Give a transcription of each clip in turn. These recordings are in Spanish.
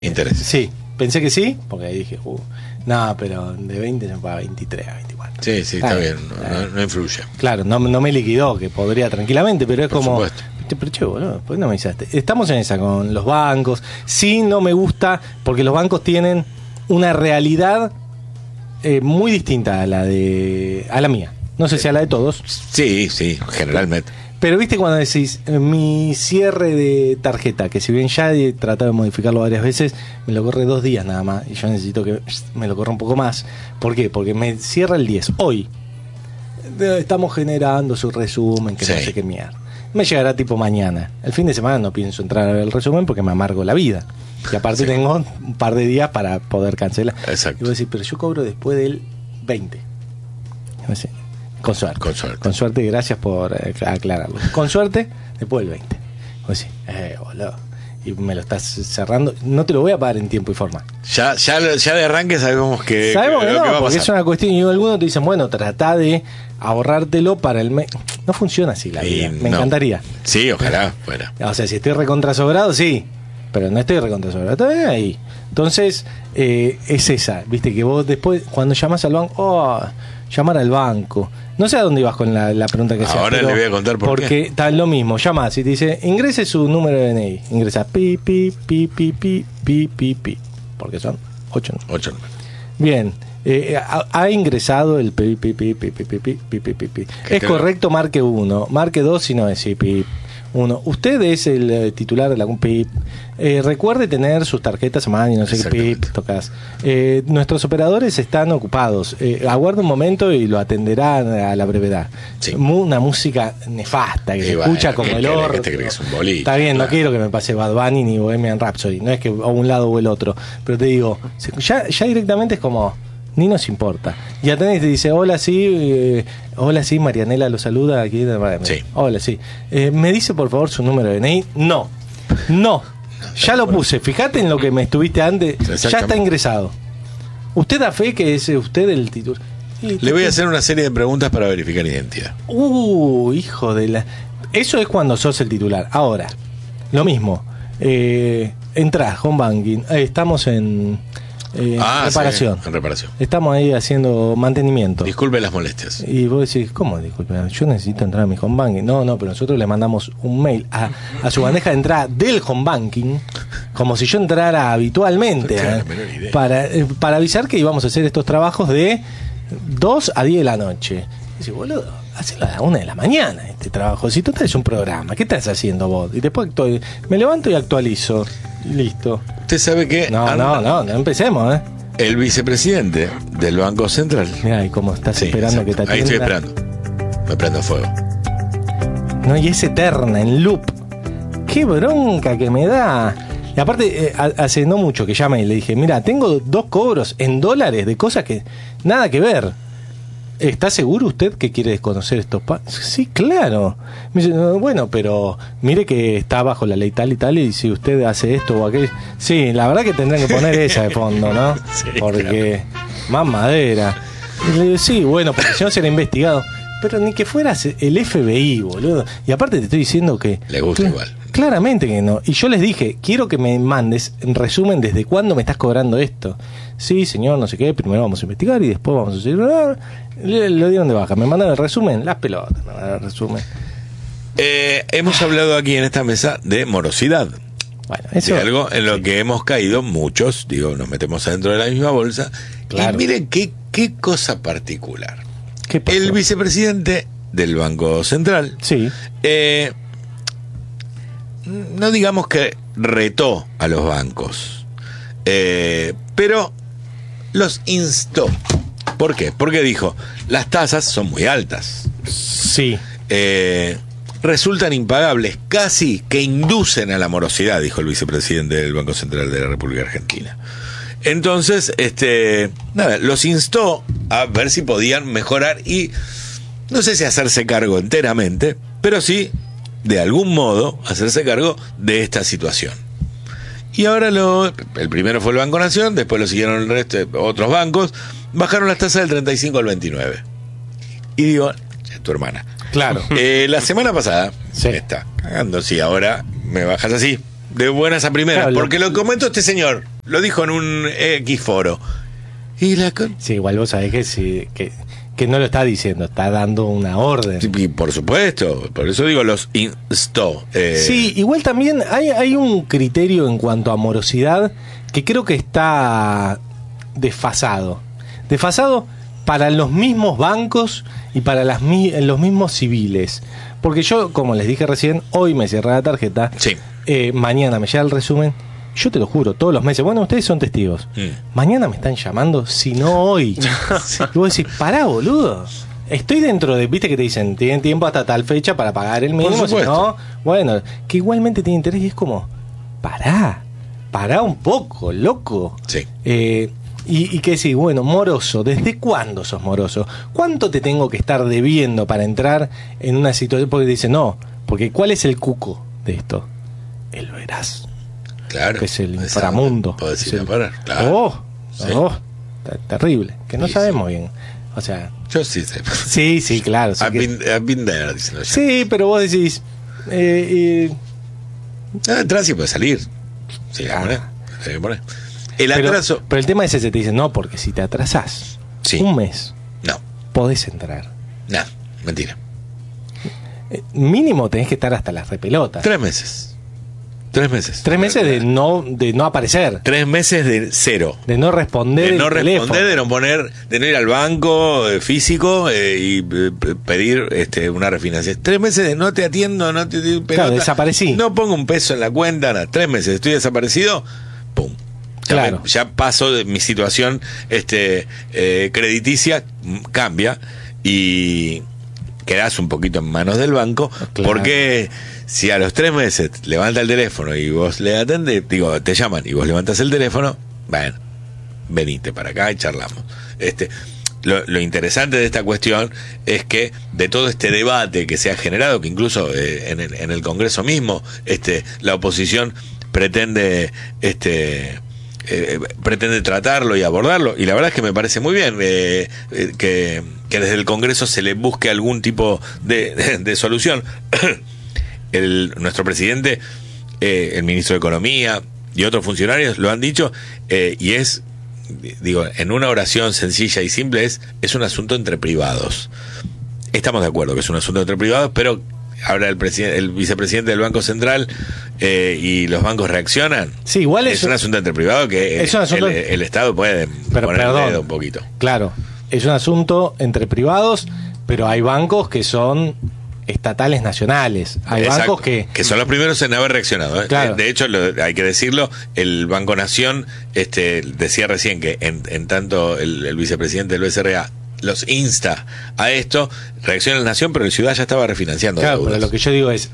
interés. Sí, pensé que sí, porque ahí dije, no, pero de 20 se me paga 23 a 24. Sí, está bien, no influye. Claro, no me liquidó, que podría tranquilamente, pero es Por como... supuesto. Pero che, boludo, ¿por qué no me avisaste? Estamos en esa con los bancos. Sí, no me gusta, porque los bancos tienen una realidad muy distinta a la mía. No sé si a la de todos. Sí, generalmente. Pero viste cuando decís, mi cierre de tarjeta, que si bien ya he tratado de modificarlo varias veces, me lo corre 2 días nada más, y yo necesito que me lo corra un poco más. ¿Por qué? Porque me cierra el 10. Hoy estamos generando su resumen, que no sé qué mierda. Me llegará tipo mañana. El fin de semana no pienso entrar a ver el resumen porque me amargo la vida. Y aparte tengo un par de días para poder cancelar. Exacto. Y voy a decir, pero yo cobro después del 20. Con suerte. Con suerte, gracias por aclararlo. Con suerte, después del 20. Voy a decir, boludo. Y me lo estás cerrando. No te lo voy a pagar en tiempo y forma. Ya de arranque sabemos que no, porque es una cuestión. Y algunos te dicen, bueno, trata de ahorrártelo para el mes. No funciona así la vida. Me encantaría. Sí, ojalá fuera. O sea, si estoy recontrasobrado, sí. Pero no estoy recontrasobrado. Todavía ahí. Entonces, es esa. Viste que vos después, cuando llamas al banco, llamar al banco. No sé a dónde ibas con la pregunta que hacías. Ahora le voy a contar por qué. Porque está lo mismo. Llamas y te dice, ingrese su número de DNI. Ingresa pi. Porque son 8 números. 8 números. Bien. Ha ingresado el pi. Es correcto, marque 1. Marque 2 si no es pi. 1. Usted es el titular de la PIP. Recuerde tener sus tarjetas a mano y no sé qué PIP tocas. Nuestros operadores están ocupados. Aguarde un momento y lo atenderán a la brevedad. Sí. Una música nefasta que se escucha como el orto. Está bien, no quiero que me pase Bad Bunny ni Bohemian Rhapsody. No es que a un lado o el otro. Pero te digo, ya directamente es como... Ni nos importa. Ya tenés y te dice, hola, sí, Marianela lo saluda. Aquí, sí. Hola, sí. ¿Me dice por favor su número de DNI? No. Ya lo puse. Fíjate en lo que me estuviste antes. Ya está ingresado. ¿Usted da fe que es usted el titular? Le voy a hacer una serie de preguntas para verificar identidad. Hijo de la... Eso es cuando sos el titular. Ahora, lo mismo. Entrás, home banking. Estamos en... reparación. Sí, en reparación. Estamos ahí haciendo mantenimiento. Disculpe las molestias. Y vos decís, ¿cómo disculpe? Yo necesito entrar a mi home banking. No, pero nosotros le mandamos un mail a su bandeja de entrada del home banking, como si yo entrara habitualmente, para avisar que íbamos a hacer estos trabajos de 2 a 10 de la noche. Y decís, boludo, hacelo a la 1 de la mañana este trabajo. Si tú traes un programa, ¿qué estás haciendo vos? Y después me levanto y actualizo. Y listo. ¿Usted sabe que no empecemos, el vicepresidente del Banco Central? Mira, y cómo estás esperando que te atienda. Ahí estoy esperando. Me prendo fuego. No, y es eterna, en loop. Qué bronca que me da. Y aparte, hace no mucho que llamé y le dije, mira, tengo 2 cobros en dólares de cosas que nada que ver. ¿Está seguro usted que quiere desconocer estos Sí, claro. Me dice, bueno, pero mire que está bajo la ley tal y tal, y si usted hace esto o aquello... Sí, la verdad que tendrán que poner esa de fondo, ¿no? Sí, porque más madera. Y le digo, sí, bueno, porque si no será investigado. Pero ni que fueras el FBI, boludo. Y aparte te estoy diciendo que... Le gusta igual. Claramente que no. Y yo les dije, quiero que me mandes en resumen desde cuándo me estás cobrando esto. Sí, señor, no sé qué, primero vamos a investigar y después vamos a seguir. Lo dieron de baja. Me mandan el resumen, las pelotas, me mandan el resumen. Hemos hablado aquí en esta mesa de morosidad. Bueno, eso... De algo en lo que hemos caído muchos, nos metemos adentro de la misma bolsa. Claro. Y miren qué cosa particular. ¿Qué pasó? El vicepresidente del Banco Central... Sí. No digamos que retó a los bancos, pero los instó. ¿Por qué? Porque dijo, las tasas son muy altas. Sí. Resultan impagables, casi que inducen a la morosidad, dijo el vicepresidente del Banco Central de la República Argentina. Entonces, los instó a ver si podían mejorar y, no sé si hacerse cargo enteramente, pero sí, de algún modo, hacerse cargo de esta situación. Y ahora el primero fue el Banco Nación, después lo siguieron el resto de otros bancos, bajaron las tasas del 35 al 29. Y digo, tu hermana. Claro. La semana pasada me está cagando, si ahora me bajas así, de buenas a primeras, claro, porque lo comento este señor. Lo dijo en un X foro. Y Sí, igual vos sabés que no lo está diciendo, está dando una orden. Y por supuesto, por eso digo los instó. Sí, igual también hay un criterio en cuanto a morosidad que creo que está desfasado. Desfasado para los mismos bancos y para los mismos civiles. Porque yo, como les dije recién, hoy me cierra la tarjeta, Sí. Mañana me llega el resumen. Yo te lo juro, todos los meses, bueno, ustedes son testigos. Mañana me están llamando, si no hoy. Y vos decís, pará, boludo. Estoy dentro de, viste que te dicen, tienen tiempo hasta tal fecha para pagar el mínimo, si no, bueno, que igualmente tiene interés y es como, pará un poco, loco. Sí. Y que decís, bueno, moroso, ¿desde cuándo sos moroso? ¿Cuánto te tengo que estar debiendo para entrar en una situación? Porque dice, no, porque ¿cuál es el cuco de esto? El verás. Claro. Que es el inframundo. Podés Es ir a el- parar. Claro. Sí. Terrible. Que no Sí, sabemos bien. O sea, Yo sí sé. sí, claro. sí que- I've been there, dicen los sí, pero vos decís, entras y puedes salir. Sí, Ah. hay que poner. El pero atraso. el tema es ese, te dicen, no, porque si te atrasás Sí. un mes, No, podés entrar. mentira. Mínimo tenés que estar hasta las repelotas. 3 meses. 3 meses. 3 meses de no aparecer, 3 meses de cero. de no responder De no el responder, teléfono. de no ir al banco físico y pedir una refinanciación. 3 meses de no te atiendo, no te pelota, Claro, desaparecí. No pongo un peso en la cuenta, nada. 3 meses, estoy desaparecido, pum. Claro. Ya paso de mi situación crediticia, cambia y quedás un poquito en manos del banco, Claro. porque si a los 3 meses levanta el teléfono y vos le atendés, te llaman y vos levantas el teléfono, bueno, venite para acá y charlamos. Lo interesante de esta cuestión es que de todo este debate que se ha generado, que incluso en el Congreso mismo, la oposición pretende pretende tratarlo y abordarlo, y la verdad es que me parece muy bien que desde el Congreso se le busque algún tipo de solución. Nuestro presidente, el ministro de Economía y otros funcionarios lo han dicho, y en una oración sencilla y simple, es un asunto entre privados. Estamos de acuerdo que es un asunto entre privados, pero ahora el vicepresidente del Banco Central y los bancos reaccionan. Sí, igual es un asunto entre privados que es un asunto- el Estado puede Pero, poner el perdón. dedo un poquito. Claro, es un asunto entre privados, pero hay bancos que son estatales nacionales. Hay Exacto, bancos que son los primeros en haber reaccionado. Claro. De hecho, hay que decirlo, el Banco Nación decía recién que en tanto el vicepresidente del BCRA los insta a esto, reacciona la Nación, pero el Ciudad ya estaba refinanciando Claro, deudas. pero lo que yo digo es,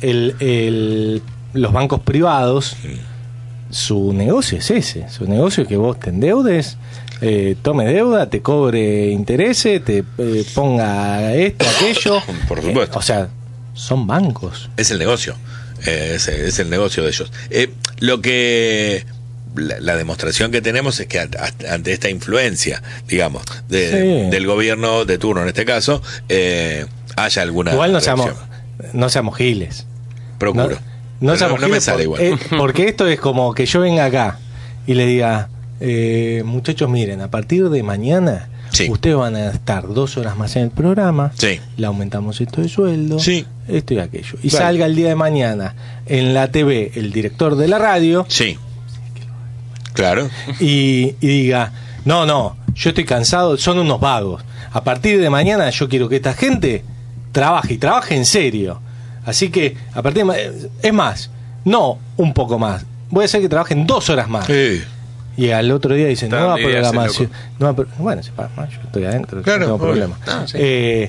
los bancos privados, su negocio es ese. Su negocio es que vos te endeudes, tome deuda, te cobre intereses, te ponga esto, aquello. Por supuesto. O sea, son bancos. Es el negocio. Es el negocio de ellos. Lo que... La demostración que tenemos es que ante esta influencia, digamos, Sí. del gobierno de turno en este caso, haya alguna Igual no reacción. seamos giles. Procuro. No Pero seamos no me giles sale igual. porque esto es como que yo venga acá y le diga, muchachos, miren, a partir de mañana Sí. ustedes van a estar 2 horas más en el programa, Sí. le aumentamos esto de sueldo, Sí. esto y aquello. Y Vale. salga el día de mañana en la TV el director de la radio Sí. Claro. y diga, no, yo estoy cansado, son unos vagos. A partir de mañana yo quiero que esta gente trabaje y trabaje en serio. Así que, a partir es más, no un poco más, voy a hacer que trabajen 2 horas más. Sí. Y al otro día dicen, Está nueva dando ideas, programación. Bueno, yo estoy adentro, Claro, no tengo obvio. problema. Ah, sí.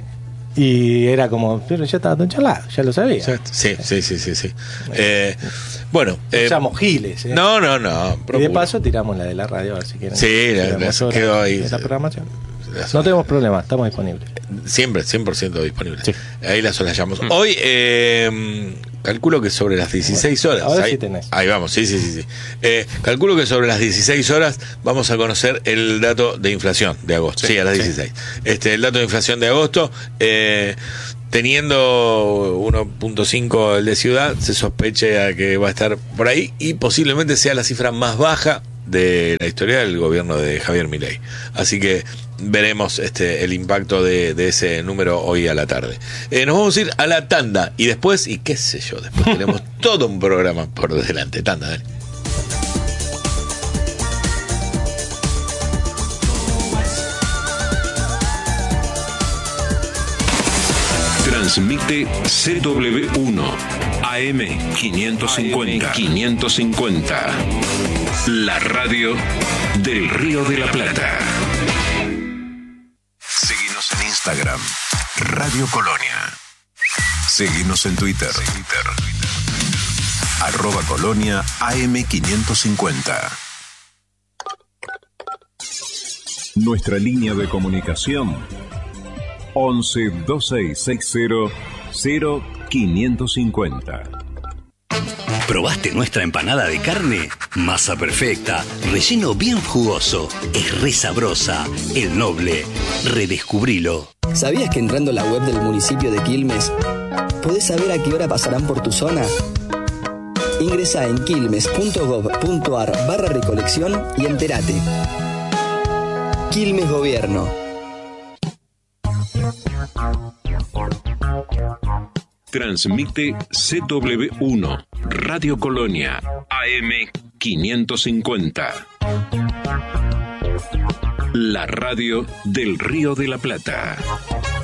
Y era como, pero ya estaba todo charlado, ya lo sabía. Exacto. Sí. Bueno. No seamos giles. No. Y de procuro. paso tiramos la de la radio, a ver si quieren. Sí, Tiramos las horas quedó ahí. de la programación. No tenemos problema, estamos disponibles. Siempre, 100% disponible. Sí. Ahí las solayamos. Hoy, calculo que sobre las 16 horas. Ahora ahí, sí tenés. Ahí vamos, sí. Calculo que sobre las 16 horas vamos a conocer el dato de inflación de agosto. Sí, a las 16. El dato de inflación de agosto, teniendo 1.5 el de ciudad, se sospecha que va a estar por ahí y posiblemente sea la cifra más baja de la historia del gobierno de Javier Milei. Así que veremos el impacto de ese número hoy a la tarde. Nos vamos a ir a la tanda y después, y qué sé yo, después tenemos todo un programa por delante. Tanda, dale. Transmite CW1 AM 550. La radio del Río de la Plata. Seguinos en Instagram, Radio Colonia. Seguinos en Twitter. @Colonia AM 550. Nuestra línea de comunicación 11 2660 0550. ¿Probaste nuestra empanada de carne? Masa perfecta, relleno bien jugoso, es re sabrosa. El Noble, redescubrilo. ¿Sabías que entrando a la web del municipio de Quilmes podés saber a qué hora pasarán por tu zona? Ingresá en quilmes.gov.ar/recolección y entérate. Quilmes Gobierno. Transmite CW1 Radio Colonia AM 550. La radio del Río de la Plata.